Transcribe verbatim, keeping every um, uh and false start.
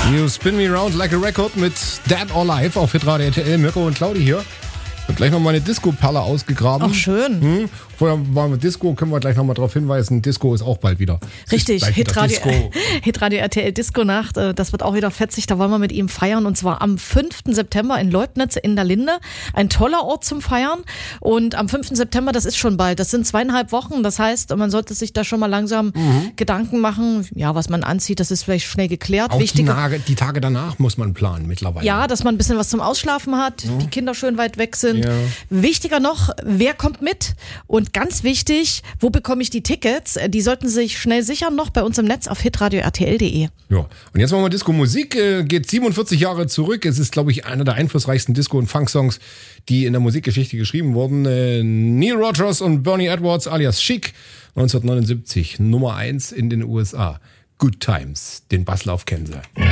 You Spin Me Round Like a Record mit Dead or Alive auf Hitradio R T L. Mirko und Claudi hier. Ich habe gleich noch mal eine Disco-Perle ausgegraben. Ach, schön. Hm? Vorher waren wir Disco, können wir gleich noch mal darauf hinweisen. Disco ist auch bald wieder. Es Richtig, bald wieder Hitradio, Disco. Hitradio R T L Disco-Nacht, das wird auch wieder fetzig. Da wollen wir mit ihm feiern und zwar am fünften September in Leubnitz in der Linde. Ein toller Ort zum Feiern. Und am fünften September, das ist schon bald, das sind zweieinhalb Wochen. Das heißt, man sollte sich da schon mal langsam mhm. Gedanken machen, ja, was man anzieht, das ist vielleicht schnell geklärt. Auch Wichtige, die, Tage, die Tage danach muss man planen mittlerweile. Ja, dass man ein bisschen was zum Ausschlafen hat, ja. Die Kinder schön weit weg sind. Ja. Wichtiger noch, wer kommt mit? Und ganz wichtig, wo bekomme ich die Tickets? Die sollten sich schnell sichern noch bei uns im Netz auf hitradio r t l punkt d e. Ja, und jetzt machen wir Disco-Musik. Äh, geht siebenundvierzig Jahre zurück. Es ist, glaube ich, einer der einflussreichsten Disco- und Funk-Songs, die in der Musikgeschichte geschrieben wurden. Äh, Neil Rogers und Bernie Edwards alias Chic, neunzehnhundertneunundsiebzig, Nummer eins in den U S A. Good Times, den Basslauf kennen Sie.